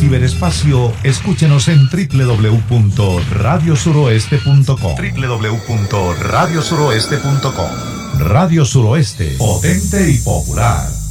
ciberespacio, escúchenos en www.radiosuroeste.com. www.radiosuroeste.com. Radio Suroeste, potente y popular.